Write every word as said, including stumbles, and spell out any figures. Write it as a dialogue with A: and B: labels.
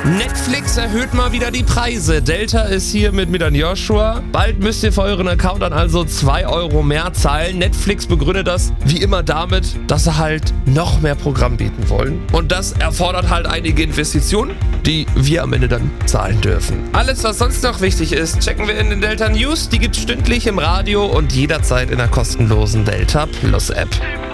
A: Netflix erhöht mal wieder die Preise. Delta ist hier mit, mit an Joshua. Bald müsst ihr für euren Account dann also zwei Euro mehr zahlen. Netflix begründet das wie immer damit, dass sie halt noch mehr Programm bieten wollen. Und das erfordert halt einige Investitionen, die wir am Ende dann zahlen dürfen. Alles, was sonst noch wichtig ist, checken wir in den Delta News. Die gibt's stündlich im Radio und jederzeit in der kostenlosen Delta Plus App.